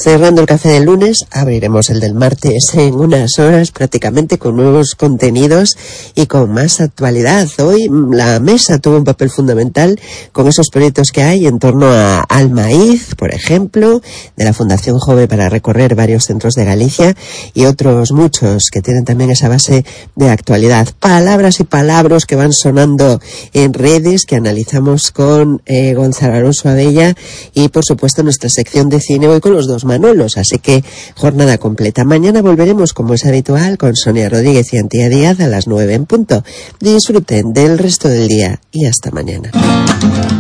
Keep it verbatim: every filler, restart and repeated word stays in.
Cerrando el café del lunes, abriremos el del martes en unas horas prácticamente con nuevos contenidos y con más actualidad. Hoy la mesa tuvo un papel fundamental con esos proyectos que hay en torno a, al maíz, por ejemplo, de la Fundación Jove para recorrer varios centros de Galicia y otros muchos que tienen también esa base de actualidad. Palabras y palabras que van sonando en redes que analizamos con eh, Gonzalo Alonso Abella y por supuesto nuestra sección de cine hoy con los dos Manolos, así que jornada completa. Mañana volveremos como es habitual con Sonia Rodríguez y Antía Díaz a las nueve en punto. Disfruten del resto del día y hasta mañana.